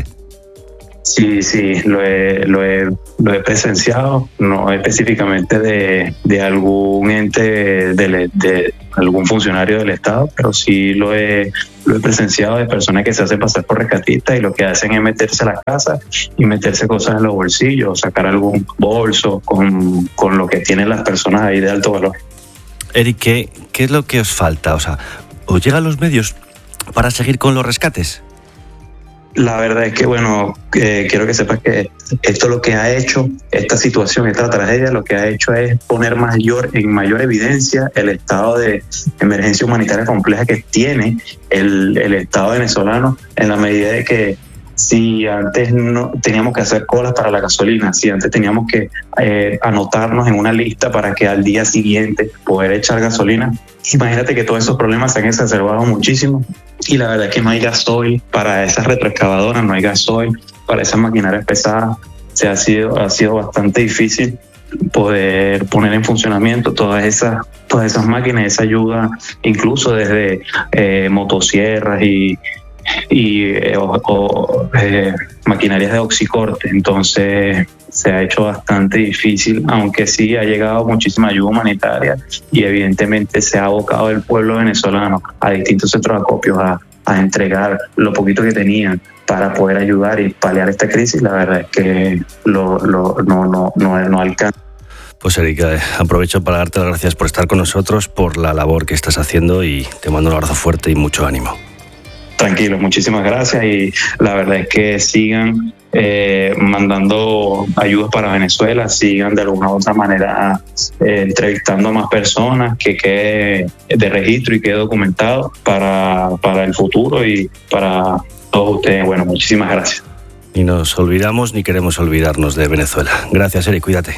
Sí, sí, lo he, lo he, lo he presenciado, no específicamente de, de algún ente, de, de, de algún funcionario del Estado, pero sí lo he, lo he presenciado de personas que se hacen pasar por rescatistas y lo que hacen es meterse a la casa y meterse cosas en los bolsillos, sacar algún bolso con, con lo que tienen las personas ahí de alto valor. Eric, ¿qué, qué es lo que os falta? O sea, ¿os llegan los medios para seguir con los rescates? La verdad es que, bueno, eh, quiero que sepas que esto lo que ha hecho, esta situación, esta tragedia, lo que ha hecho es poner mayor, en mayor evidencia el estado de emergencia humanitaria compleja que tiene el, el Estado venezolano, en la medida de que si antes no teníamos que hacer colas para la gasolina, si antes teníamos que eh, anotarnos en una lista para que al día siguiente poder echar gasolina, imagínate que todos esos problemas se han exacerbado muchísimo y la verdad es que no hay gasoil para esas retroexcavadoras, no hay gasoil para esas maquinarias pesadas. Se ha sido, ha sido bastante difícil poder poner en funcionamiento todas esas, todas esas máquinas, esa ayuda, incluso desde eh, motosierras y y eh, o, o eh, maquinarias de oxicorte. Entonces se ha hecho bastante difícil, aunque sí ha llegado muchísima ayuda humanitaria y evidentemente se ha abocado el pueblo venezolano a distintos centros de acopio a, a entregar lo poquito que tenían para poder ayudar y paliar esta crisis. La verdad es que lo, lo, no, no, no, no alcanza. Pues Erika, aprovecho para darte las gracias por estar con nosotros, por la labor que estás haciendo y te mando un abrazo fuerte y mucho ánimo. Tranquilo, muchísimas gracias y la verdad es que sigan eh, mandando ayudas para Venezuela, sigan de alguna u otra manera eh, entrevistando a más personas, que quede de registro y quede documentado para, para el futuro y para todos ustedes. Bueno, muchísimas gracias. Ni nos olvidamos ni queremos olvidarnos de Venezuela. Gracias, Eric, cuídate.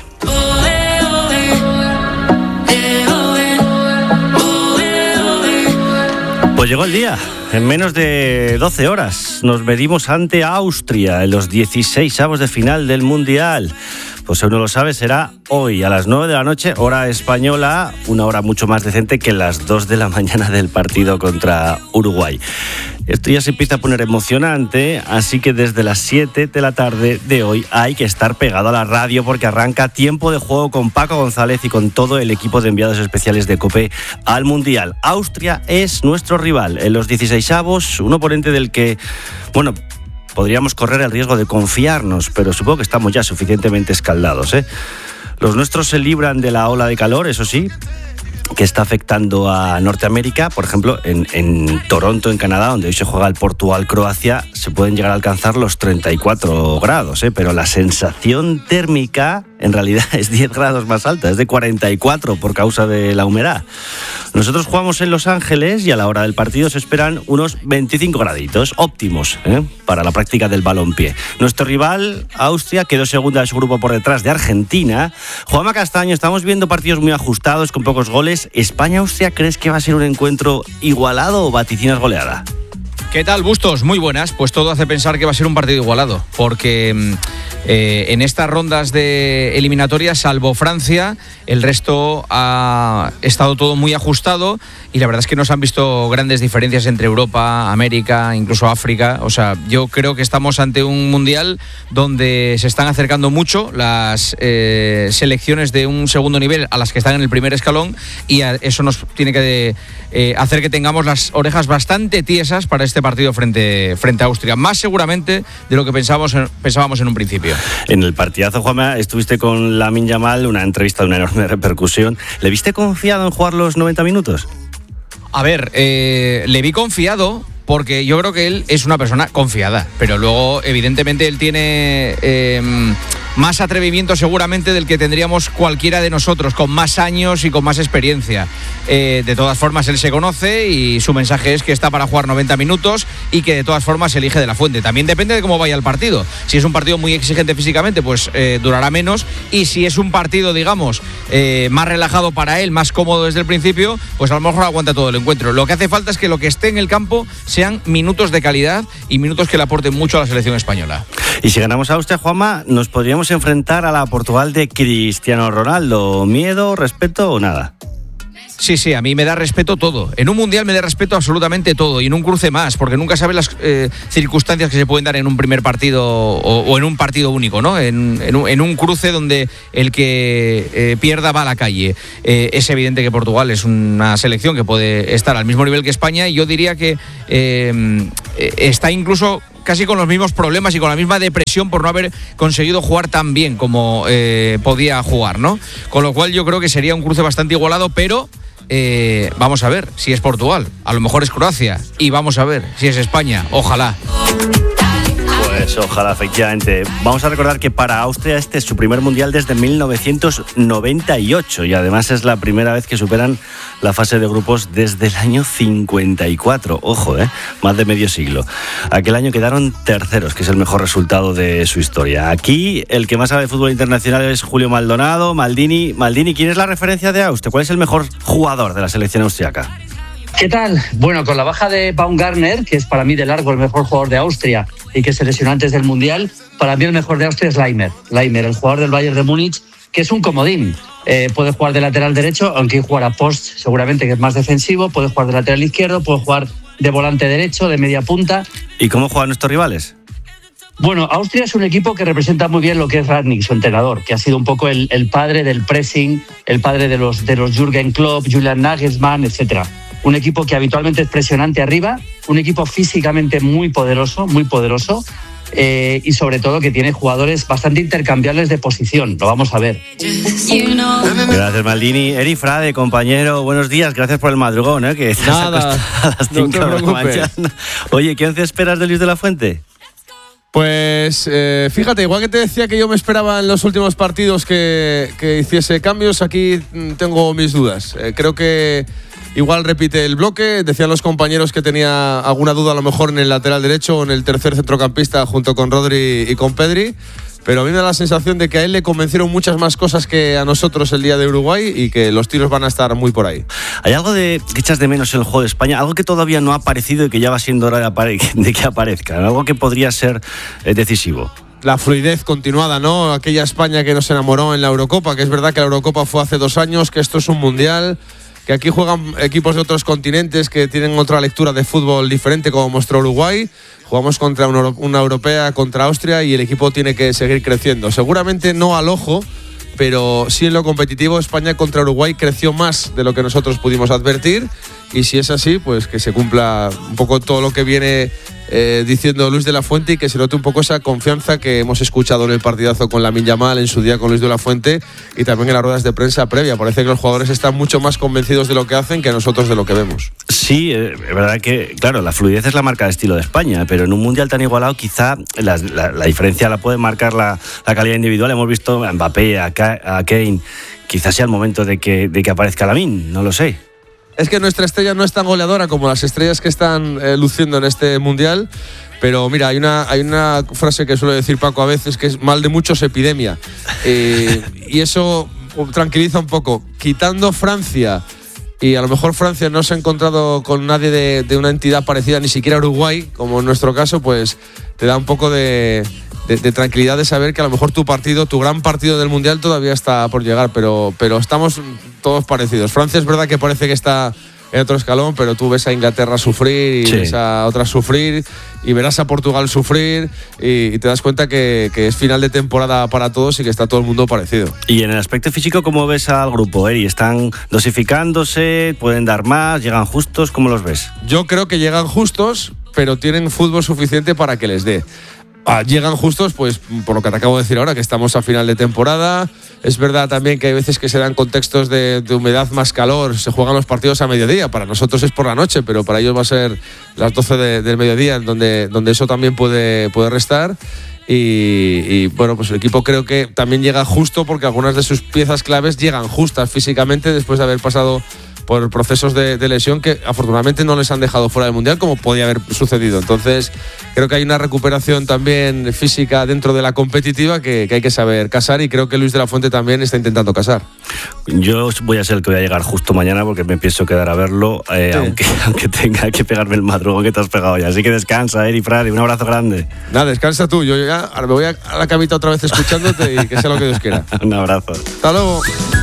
Pues llegó el día. En menos de doce horas nos medimos ante Austria en los dieciseisavos de final del Mundial. Pues si uno lo sabe, será hoy a las nueve de la noche, hora española, una hora mucho más decente que las dos de la mañana del partido contra Uruguay. Esto ya se empieza a poner emocionante, así que desde las siete de la tarde de hoy hay que estar pegado a la radio porque arranca Tiempo de Juego con Paco González y con todo el equipo de enviados especiales de COPE al Mundial. Austria es nuestro rival en los dieciseisavos, un oponente del que, bueno, podríamos correr el riesgo de confiarnos, pero supongo que estamos ya suficientemente escaldados, ¿eh? Los nuestros se libran de la ola de calor, eso sí, que está afectando a Norteamérica. Por ejemplo, en, en Toronto, en Canadá, donde hoy se juega el Portugal-Croacia, se pueden llegar a alcanzar los treinta y cuatro grados, ¿eh? Pero la sensación térmica en realidad es diez grados más alta, es de cuarenta y cuatro por causa de la humedad. Nosotros jugamos en Los Ángeles y a la hora del partido se esperan unos veinticinco graditos óptimos, ¿eh? Para la práctica del balompié. Nuestro rival, Austria, quedó segunda de su grupo por detrás de Argentina. Juanma Castaño, estamos viendo partidos muy ajustados, con pocos goles. ¿España-Austria crees que va a ser un encuentro igualado o vaticinas goleada? ¿Qué tal, Bustos? Muy buenas. Pues todo hace pensar que va a ser un partido igualado, porque eh, en estas rondas de eliminatorias, salvo Francia, el resto ha estado todo muy ajustado y la verdad es que no se han visto grandes diferencias entre Europa, América, incluso África. O sea, yo creo que estamos ante un mundial donde se están acercando mucho las eh, selecciones de un segundo nivel a las que están en el primer escalón y a eso nos tiene que eh, hacer que tengamos las orejas bastante tiesas para este partido frente, frente a Austria, más seguramente de lo que pensábamos en, pensábamos en un principio. En el partidazo, Juanma, estuviste con Lamine Yamal, una entrevista de una enorme repercusión. ¿Le viste confiado en jugar los noventa minutos? A ver, eh, le vi confiado porque yo creo que él es una persona confiada, pero luego evidentemente él tiene eh, más atrevimiento seguramente del que tendríamos cualquiera de nosotros, con más años y con más experiencia. Eh, de todas formas él se conoce y su mensaje es que está para jugar noventa minutos y que de todas formas elige de la Fuente. También depende de cómo vaya el partido. Si es un partido muy exigente físicamente, pues eh, durará menos, y si es un partido, digamos, eh, más relajado para él, más cómodo desde el principio, pues a lo mejor aguanta todo el encuentro. Lo que hace falta es que lo que esté en el campo sean minutos de calidad y minutos que le aporten mucho a la selección española. Y si ganamos a Austria, Juanma, nos podríamos enfrentar a la Portugal de Cristiano Ronaldo. ¿Miedo, respeto o nada? Sí, sí, a mí me da respeto todo. En un mundial me da respeto absolutamente todo, y en un cruce más, porque nunca sabes las eh, circunstancias que se pueden dar en un primer partido o, o en un partido único, ¿no? En, en, un, en un cruce donde el que eh, pierda va a la calle. Eh, es evidente que Portugal es una selección que puede estar al mismo nivel que España, y yo diría que eh, está incluso casi con los mismos problemas y con la misma depresión por no haber conseguido jugar tan bien como eh, podía jugar, ¿no? Con lo cual yo creo que sería un cruce bastante igualado, pero eh, vamos a ver si es Portugal, a lo mejor es Croacia, y vamos a ver si es España, ojalá. Pues ojalá, efectivamente. Vamos a recordar que para Austria este es su primer mundial desde mil novecientos noventa y ocho, y además es la primera vez que superan la fase de grupos desde el año cincuenta y cuatro. Ojo, ¿eh? Más de medio siglo. Aquel año quedaron terceros, que es el mejor resultado de su historia. Aquí el que más sabe de fútbol internacional es Julio Maldonado. Maldini, Maldini, ¿quién es la referencia de Austria? ¿Cuál es el mejor jugador de la selección austriaca? ¿Qué tal? Bueno, con la baja de Baumgartner, que es para mí de largo el mejor jugador de Austria y que se lesionó antes del Mundial, para mí el mejor de Austria es Leimer. Leimer, el jugador del Bayern de Múnich, que es un comodín. Eh, puede jugar de lateral derecho, aunque jugará post seguramente, que es más defensivo. Puede jugar de lateral izquierdo, puede jugar de volante derecho, de media punta. ¿Y cómo juegan nuestros rivales? Bueno, Austria es un equipo que representa muy bien lo que es Rangnick, su entrenador, que ha sido un poco el, el padre del pressing, el padre de los, de los Jürgen Klopp, Julian Nagelsmann, etcétera. Un equipo que habitualmente es presionante arriba, un equipo físicamente muy poderoso, muy poderoso, eh, y sobre todo que tiene jugadores bastante intercambiables de posición. Lo vamos a ver. Gracias, Maldini. Eri Frade, compañero, buenos días. Gracias por el madrugón, ¿eh? Que estás Nada, acostado a las cinco no te de la mañana. Oye, ¿qué once esperas de Luis de la Fuente? Pues eh, fíjate, igual que te decía que yo me esperaba en los últimos partidos que, que hiciese cambios, aquí tengo mis dudas. Eh, creo que igual repite el bloque. Decían los compañeros que tenía alguna duda a lo mejor en el lateral derecho o en el tercer centrocampista junto con Rodri y con Pedri. Pero a mí me da la sensación de que a él le convencieron muchas más cosas que a nosotros el día de Uruguay, y que los tiros van a estar muy por ahí. ¿Hay algo de que echas de menos en el juego de España? Algo que todavía no ha aparecido y que ya va siendo hora de, apare- de que aparezca. Algo que podría ser eh, decisivo. La fluidez continuada, ¿no? Aquella España que nos enamoró en la Eurocopa, que es verdad que la Eurocopa fue hace dos años, que esto es un mundial, que aquí juegan equipos de otros continentes que tienen otra lectura de fútbol diferente, como mostró Uruguay. Jugamos contra una, una europea, contra Austria, y el equipo tiene que seguir creciendo. Seguramente no al ojo, pero sí en lo competitivo. España contra Uruguay creció más de lo que nosotros pudimos advertir, y si es así, pues que se cumpla un poco todo lo que viene eh, diciendo Luis de la Fuente, y que se note un poco esa confianza que hemos escuchado en el partidazo con Lamine Yamal, en su día con Luis de la Fuente, y también en las ruedas de prensa previa. Parece que los jugadores están mucho más convencidos de lo que hacen que nosotros de lo que vemos. Sí, es eh, verdad que, claro, la fluidez es la marca de estilo de España, pero en un mundial tan igualado quizá la, la, la diferencia la puede marcar la, la calidad individual. Hemos visto a Mbappé, a, Ka, a Kane. Quizás sea el momento de que, de que aparezca Lamine, no lo sé. Es que nuestra estrella no es tan goleadora como las estrellas que están eh, luciendo en este mundial. Pero mira, hay una, hay una frase que suele decir Paco a veces, que es mal de muchos epidemia. Eh, y eso tranquiliza un poco. Quitando Francia, y a lo mejor Francia no se ha encontrado con nadie de, de una entidad parecida, ni siquiera Uruguay, como en nuestro caso, pues te da un poco de, de, de tranquilidad de saber que a lo mejor tu partido, tu gran partido del Mundial todavía está por llegar, pero, pero estamos todos parecidos. Francia es verdad que parece que está en otro escalón, pero tú ves a Inglaterra sufrir, y sí. ves a otras sufrir, y verás a Portugal sufrir, y, y te das cuenta que, que es final de temporada para todos y que está todo el mundo parecido. Y en el aspecto físico, ¿cómo ves al grupo, Eri? ¿Están dosificándose? ¿Pueden dar más? ¿Llegan justos? ¿Cómo los ves? Yo creo que llegan justos, pero tienen fútbol suficiente para que les dé. ah, llegan justos, pues por lo que te acabo de decir ahora, que estamos a final de temporada. Es verdad también que hay veces que se dan contextos de, de humedad más calor, se juegan los partidos a mediodía, para nosotros es por la noche, pero para ellos va a ser las doce de, del mediodía, donde, donde eso también puede, puede restar. Y, y bueno, pues el equipo creo que también llega justo porque algunas de sus piezas claves llegan justas físicamente después de haber pasado por procesos de, de lesión que afortunadamente no les han dejado fuera del Mundial como podía haber sucedido. Entonces creo que hay una recuperación también física dentro de la competitiva que, que hay que saber casar, y creo que Luis de la Fuente también está intentando casar. Yo voy a ser el que voy a llegar justo mañana porque me pienso quedar a verlo, eh, sí. aunque, aunque tenga que pegarme el madrugón que te has pegado ya. Así que descansa, Eri Frari, un abrazo grande. Nada, descansa tú, yo ya ahora me voy a, a la camita otra vez escuchándote y que sea lo que Dios quiera. Un abrazo. Hasta luego.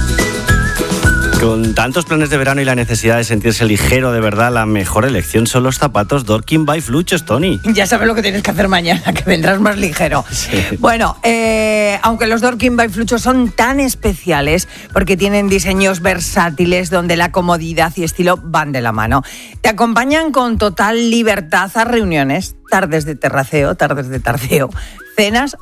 Con tantos planes de verano y la necesidad de sentirse ligero, de verdad, la mejor elección son los zapatos Dorking by Fluchos, Tony. Ya sabes lo que tienes que hacer mañana, que vendrás más ligero. Sí. Bueno, eh, aunque los Dorking by Fluchos son tan especiales porque tienen diseños versátiles donde la comodidad y estilo van de la mano. Te acompañan con total libertad a reuniones, tardes de terraceo, tardes de tarceo, cenas